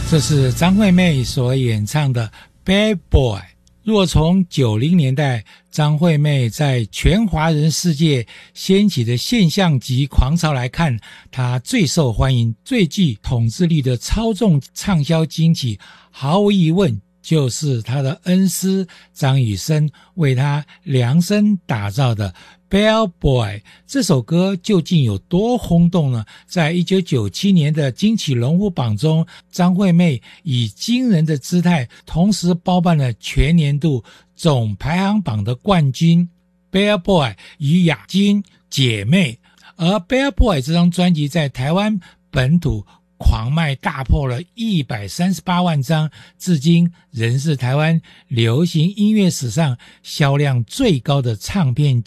这是张惠妹所演唱的 Bad Boy。 若从90年代张惠妹在全华人世界掀起的现象级狂潮来看，她最受欢迎最具统治力的操纵畅销金曲，毫无疑问就是她的恩师张雨生为她量身打造的 Bad Boy。 这首歌究竟有多轰动呢？在1997年的金曲龙虎榜中，张惠妹以惊人的姿态同时包办了全年度总排行榜的冠军 Bad Boy 与亚军姐妹。而 Bad Boy 这张专辑在台湾本土狂卖，大破了138万张，至今仍是台湾流行音乐史上销量最高的唱片